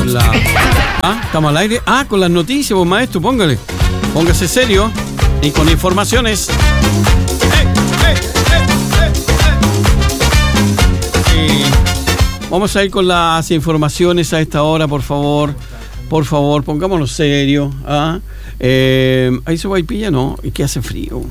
con la... Ah, estamos al aire. Ah, con las noticias, pues maestro, póngase serio y con informaciones. Vamos a ir con las informaciones a esta hora, por favor. Por favor, pongámonos serio. ¿Ah? Ahí se Guaipilla, ¿no? Y que hace frío.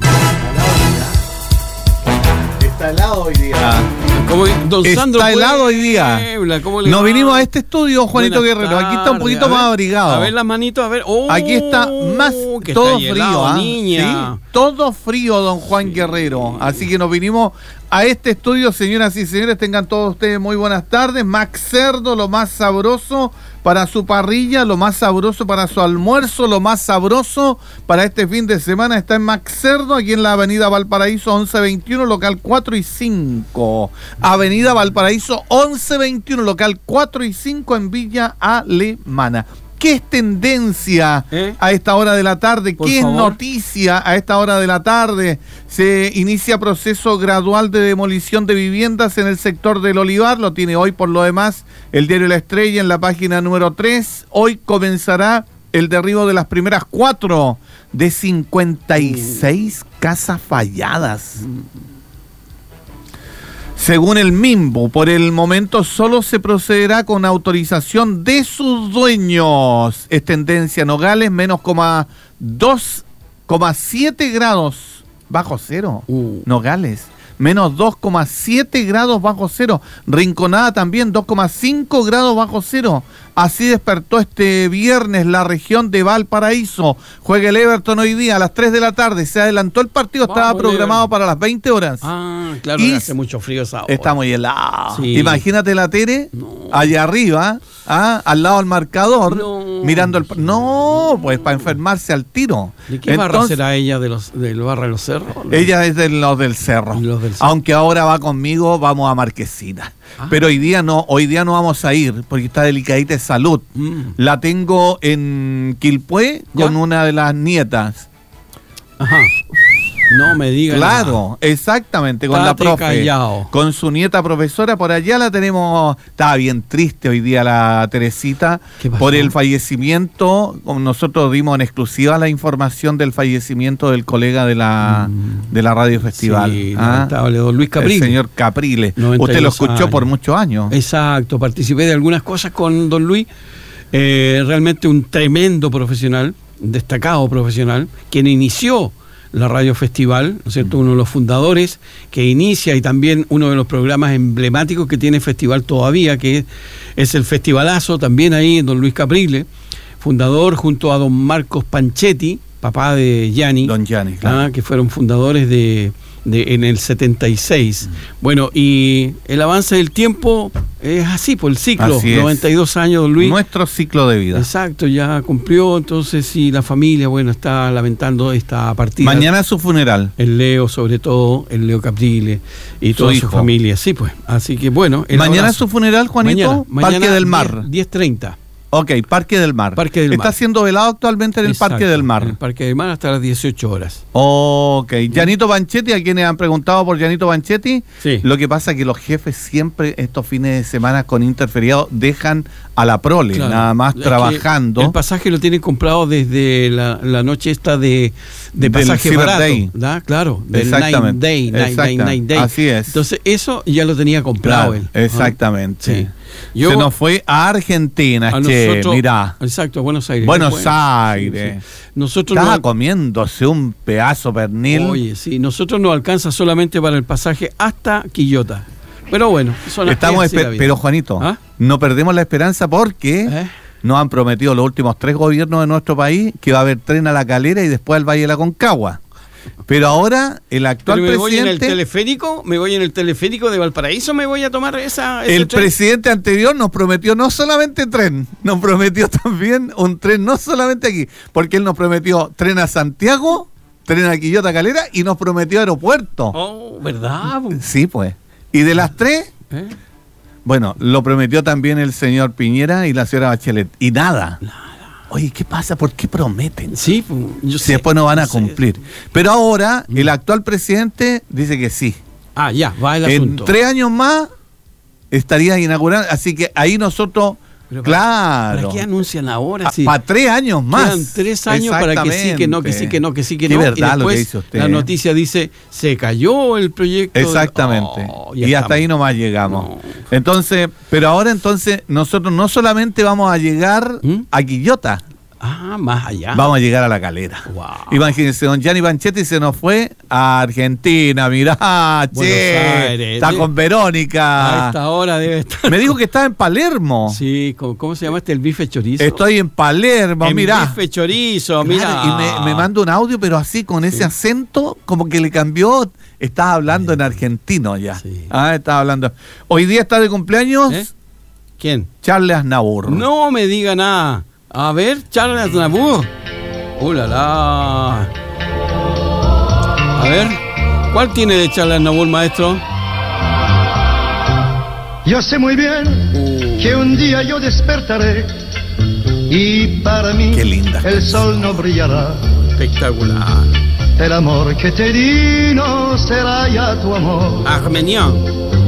Está helado hoy día. Como don Sandro está helado hoy día. Nos vinimos a este estudio, Juanito Guerrero. Aquí está un poquito más abrigado. A ver las manitos, a ver. Aquí está más que todo está frío, helado, niña. ¿Sí? Todo frío, don Juan Guerrero. Así que nos vinimos a este estudio, señoras y señores. Tengan todos ustedes muy buenas tardes. Max Cerdo, lo más sabroso para su parrilla, lo más sabroso para su almuerzo, lo más sabroso para este fin de semana está en Max Cerdo, aquí en la avenida Valparaíso 1121, local 4 y 5. Avenida Valparaíso 1121, local 4 y 5 en Villa Alemana. ¿Qué es tendencia a esta hora de la tarde? ¿Qué es noticia a esta hora de la tarde? Se inicia proceso gradual de demolición de viviendas en el sector del Olivar. Lo tiene hoy, por lo demás, el diario La Estrella en la página número 3. Hoy comenzará el derribo de las primeras 4 de 56 casas falladas. Según el MIMBU, por el momento solo se procederá con autorización de sus dueños. Es tendencia Nogales, menos 2,7 grados bajo cero. Nogales, menos 2,7 grados bajo cero. Rinconada también, 2,5 grados bajo cero. Así despertó este viernes la región de Valparaíso. Juega el Everton hoy día a las 3 de la tarde. Se adelantó el partido, estaba programado para las 20 horas. Ah, claro, y hace mucho frío esa hora. Está muy helado. Sí. Imagínate la Tere, allá arriba, al lado del marcador, mirando el... No, pues para enfermarse al tiro. ¿De qué barra será ella del barra de los cerros? Ella es de los del cerro. Aunque ahora va conmigo, vamos a Marquesina. Pero hoy día no vamos a ir porque está delicadita de salud. La tengo en Quilpué con una de las nietas. Ajá. No me digas. Claro, exactamente, con la profe. Callado. Con su nieta profesora, por allá la tenemos. Estaba bien triste hoy día la Teresita por el fallecimiento. Nosotros dimos en exclusiva la información del fallecimiento del colega de la Radio Festival. Sí, lamentable, don Luis Caprile. El señor Caprile. Usted lo escuchó años. Por muchos años. Exacto, participé de algunas cosas con don Luis. Realmente un tremendo profesional, un destacado profesional, quien inició la Radio Festival, ¿no es cierto? Uno de los fundadores que inicia y también uno de los programas emblemáticos que tiene el festival todavía, que es el Festivalazo, también ahí don Luis Caprile, fundador junto a don Marcos Panchetti, papá de Gianni, don Gianni, claro. Que fueron fundadores en el 76. Bueno, y el avance del tiempo es así, por el ciclo. Así 92 años, don Luis. Nuestro ciclo de vida. Exacto, ya cumplió, entonces sí, la familia, bueno, está lamentando esta partida. Mañana es su funeral. El Leo, sobre todo, el Leo Caprile y toda su familia. Sí, pues, así que bueno. ¿Mañana es su funeral, Juanito? Mañana, Parque del Mar. 10:30. Ok, Parque del Mar. Está siendo velado actualmente en el Parque del Mar. En el Parque del Mar hasta las 18 horas. Ok. Gianito Panchetti, a quienes han preguntado por Gianito Panchetti, sí. Lo que pasa es que los jefes siempre estos fines de semana con interferiado dejan a la prole, claro, nada más trabajando. El pasaje lo tienen comprado desde la noche esta de pasaje barato. Day. ¿Da? Claro, del Exactamente. Nine Day. Así es. Entonces eso ya lo tenía comprado, claro, él. Exactamente. Sí. Se nos fue a Argentina, mirá. Exacto, a Buenos Aires. Buenos Aires. Sí. Nosotros estaba comiéndose un pedazo pernil. Oye, sí, nosotros nos alcanza solamente para el pasaje hasta Quillota. Pero bueno, pero Juanito, no perdemos la esperanza porque nos han prometido los últimos 3 gobiernos de nuestro país que va a haber tren a La Calera y después al Valle de la Concagua. Pero ahora el actual presidente... me voy en el teleférico de Valparaíso, me voy a tomar ese tren. Presidente anterior nos prometió no solamente tren, nos prometió también un tren, no solamente aquí, porque él nos prometió tren a Santiago, tren a Quillota Calera y nos prometió aeropuerto. Oh, ¿verdad? Sí, pues. Y de las 3, bueno, lo prometió también el señor Piñera y la señora Bachelet. Y nada. Oye, ¿qué pasa? ¿Por qué prometen? Sí, yo sé. Después no van a cumplir. Pero ahora el actual presidente dice que sí. Ya, va el asunto. En 3 años más estaría inaugurando. Así que ahí nosotros Pero claro. ¿Para qué anuncian ahora? Sí. Para 3 años más. Quedan 3 años para que sí, que no, que sí, que no, que sí, que Qué no. verdad Y después lo que dice usted, la noticia dice, se cayó el proyecto. Exactamente. Y hasta ahí nomás llegamos. No. Entonces, pero ahora entonces nosotros no solamente vamos a llegar a Quillota, Más allá. vamos a llegar a La Calera. Wow. Imagínense, don Gianni Banchetti se nos fue a Argentina, mirá, Buenos Aires. está con A Verónica. esta hora debe estar. Me dijo que estaba en Palermo. Sí, ¿cómo se llama el bife chorizo? Estoy en Palermo, en mirá. bife chorizo, mira. Claro, y me manda un audio, pero así con ese acento, como que le cambió. Estás hablando en argentino ya. Sí. Estás hablando. Hoy día está de cumpleaños ¿Quién? Charles Aznavour. No me diga nada. A ver, Charles Aznavour. La la. A ver, ¿cuál tiene de Charles Aznavour, maestro? Yo sé muy bien que un día yo despertaré y para mí Qué linda el sol no brillará. Espectacular. El amor que te di no será ya tu amor. Armenian.